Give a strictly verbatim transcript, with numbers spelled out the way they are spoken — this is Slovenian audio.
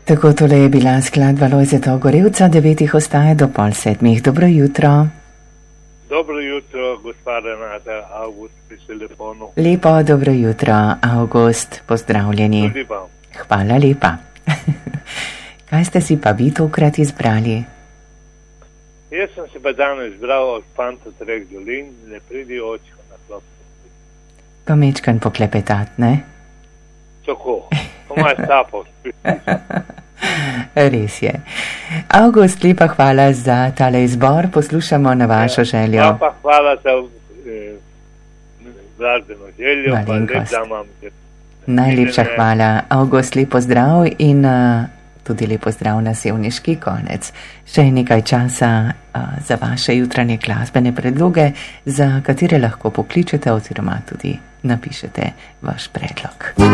Tako tole je bila skladba Lojzeta Ogorevca, devetih ostaje do pol sedmih. Dobro jutro. Dobro jutro, gospa Renata, August pri telefonu. Lepo dobro jutro, August, pozdravljeni. Tudi vam. Hvala lepa. Kaj ste si pa vi tokrat izbrali? Jaz sem se pa danes izbral od Fanta treh dolin, ne pridi očko na klop. Pa mečkan poklepetat, ne? Tako, pomaj sapo. Res je. August, lepa hvala za tale izbor, poslušamo na vašo željo. Ja, pa hvala za eh, glasbeno željo. Malenkost. Pa lep dan vam. Najlepša hvala. August, lepo zdrav in uh, tudi lepo zdrav na sevniški konec. Še nekaj časa uh, za vaše jutranje glasbene predloge, za katere lahko pokličete oziroma tudi napišete vaš predlog.